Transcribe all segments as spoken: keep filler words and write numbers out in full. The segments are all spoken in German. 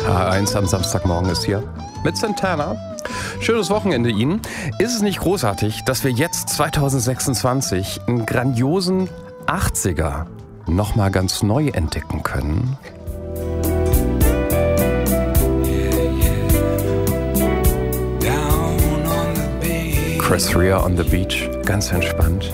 H eins am Samstagmorgen ist hier mit Santana. Schönes Wochenende Ihnen. Ist es nicht großartig, dass wir jetzt zwanzig sechsundzwanzig einen grandiosen achtziger nochmal ganz neu entdecken können? Chris Rea on the Beach, ganz entspannt.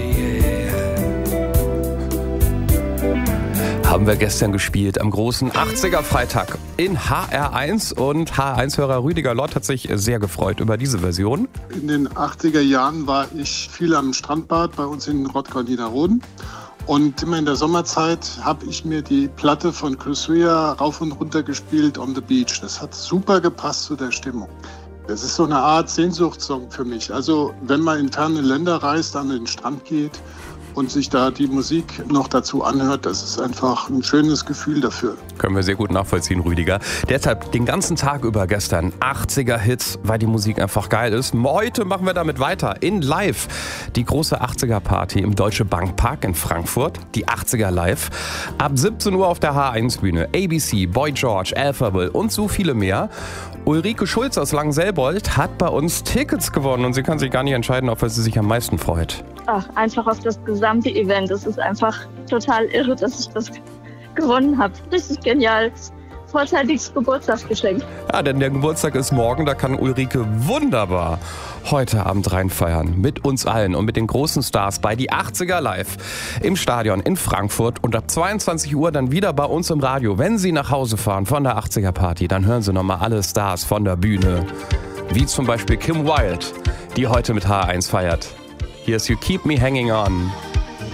Haben wir gestern gespielt am großen achtziger-Freitag in H R eins und H R eins-Hörer Rüdiger Lott hat sich sehr gefreut über diese Version. In den achtziger Jahren war ich viel am Strandbad bei uns in Rottgau-Niederroden und immer in der Sommerzeit habe ich mir die Platte von Chris Rea rauf und runter gespielt, On the Beach. Das hat super gepasst zu der Stimmung. Das ist so eine Art Sehnsuchtssong für mich. Also wenn man in ferne Länder reist, an den Strand geht und sich da die Musik noch dazu anhört, das ist einfach ein schönes Gefühl dafür. Können wir sehr gut nachvollziehen, Rüdiger. Deshalb den ganzen Tag über gestern achtziger-Hits, weil die Musik einfach geil ist. Heute machen wir damit weiter in Live. Die große achtziger-Party im Deutsche Bank Park in Frankfurt. Die achtziger Live. Ab siebzehn Uhr auf der H eins Bühne. A B C, Boy George, Alphaville und so viele mehr. Ulrike Schulz aus Langenselbold hat bei uns Tickets gewonnen und sie kann sich gar nicht entscheiden, auf was sie sich am meisten freut. Ach, einfach auf das gesamte Event. Es ist einfach total irre, dass ich das gewonnen habe. Richtig genial. Vorzeitiges Geburtstagsgeschenk. Ja, denn der Geburtstag ist morgen, da kann Ulrike wunderbar heute Abend reinfeiern. Mit uns allen und mit den großen Stars bei die achtziger Live im Stadion in Frankfurt und ab zweiundzwanzig Uhr dann wieder bei uns im Radio. Wenn Sie nach Hause fahren von der achtziger Party, dann hören Sie nochmal alle Stars von der Bühne. Wie zum Beispiel Kim Wilde, die heute mit H eins feiert. Hier ist You Keep Me Hanging On.